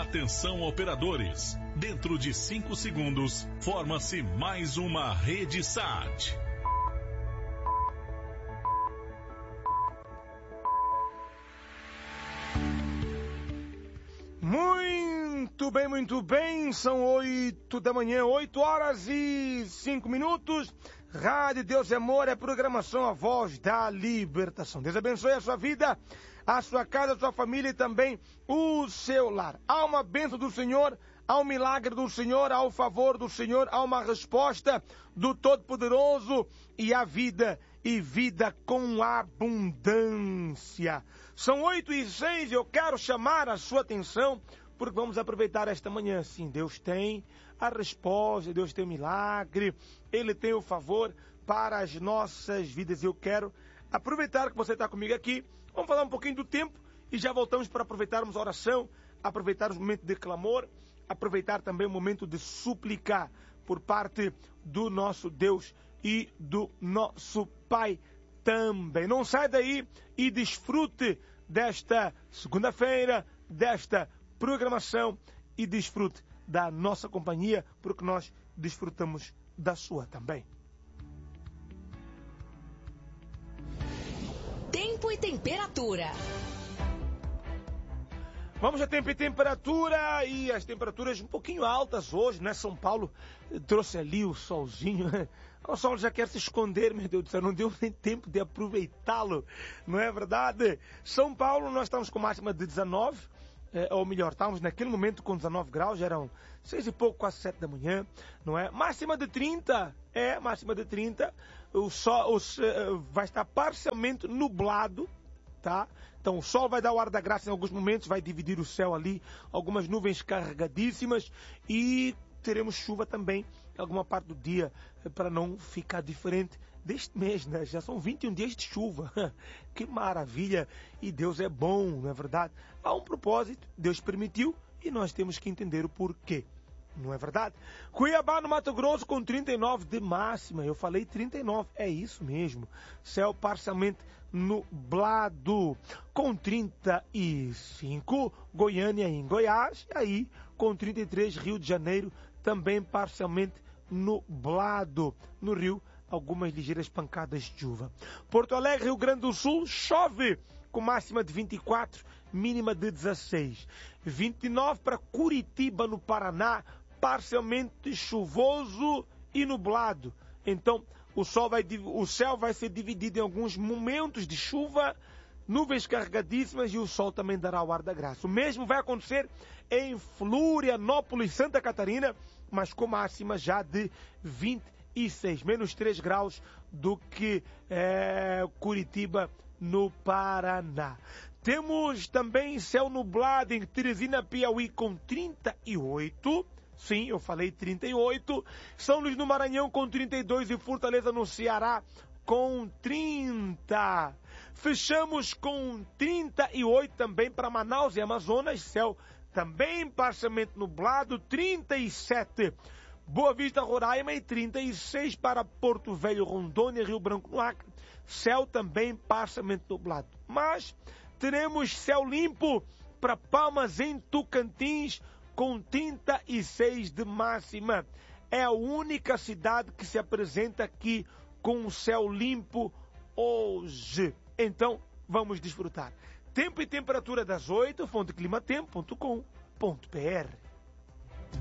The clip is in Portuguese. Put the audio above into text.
Atenção, operadores. Dentro de 5 segundos, forma-se mais uma rede SAT. Muito bem, são 8 da manhã, 8 horas e 5 minutos. Rádio Deus e Amor é programação A Voz da Libertação. Deus abençoe a sua vida, a sua casa, a sua família e também o seu lar. Há uma bênção do Senhor, há um milagre do Senhor, há o favor do Senhor, há uma resposta do Todo-Poderoso e há vida e vida com abundância. São 8h06 e eu quero chamar a sua atenção porque vamos aproveitar esta manhã. Sim, Deus tem a resposta, Deus tem o milagre, Ele tem o favor para as nossas vidas. E eu quero aproveitar que você está comigo aqui. Vamos falar um pouquinho do tempo e já voltamos para aproveitarmos a oração, aproveitar o momento de clamor, aproveitar também o momento de suplicar por parte do nosso Deus e do nosso Pai também. Não sai daí e desfrute desta segunda-feira, desta programação e desfrute da nossa companhia, porque nós desfrutamos da sua também. Tempo e temperatura. Vamos a tempo e temperatura, e as temperaturas um pouquinho altas hoje, né? São Paulo trouxe ali o solzinho, né? O sol já quer se esconder, meu Deus do céu, não deu nem tempo de aproveitá-lo, não é verdade? São Paulo, nós estamos com máxima de 19, ou melhor, estávamos naquele momento com 19 graus, já eram 6 e pouco, quase 7 da manhã, não é? Máxima de 30, máxima de 30, o sol vai estar parcialmente nublado, tá? Então o sol vai dar o ar da graça em alguns momentos, vai dividir o céu ali, algumas nuvens carregadíssimas e teremos chuva também em alguma parte do dia, para não ficar diferente deste mês, né? Já são 21 dias de chuva. Que maravilha! E Deus é bom, não é verdade? Há um propósito, Deus permitiu e nós temos que entender o porquê. Não é verdade? Cuiabá, no Mato Grosso, com 39 de máxima. Eu falei 39, é isso mesmo. Céu parcialmente nublado, com 35. Goiânia em Goiás. E aí, com 33, Rio de Janeiro, também parcialmente nublado. No Rio, algumas ligeiras pancadas de chuva. Porto Alegre, Rio Grande do Sul, chove, com máxima de 24, mínima de 16. 29 para Curitiba, no Paraná, parcialmente chuvoso e nublado. Então, o céu vai ser dividido em alguns momentos de chuva, nuvens carregadíssimas, e o sol também dará o ar da graça. O mesmo vai acontecer em Florianópolis, Santa Catarina, mas com máxima já de 26, menos 3 graus do que Curitiba, no Paraná. Temos também céu nublado em Teresina, Piauí, com 38. Sim, eu falei 38. São Luís, no Maranhão, com 32 e Fortaleza, no Ceará, com 30. Fechamos com 38 também para Manaus e Amazonas, céu também parcialmente nublado, 37. Boa Vista, Roraima, e 36 para Porto Velho, Rondônia, Rio Branco, no Acre, céu também parcialmente nublado. Mas teremos céu limpo para Palmas, em Tocantins, com 36 de máxima. É a única cidade que se apresenta aqui com o céu limpo hoje. Então, vamos desfrutar. Tempo e temperatura das 8, fonteclimatempo.com.br.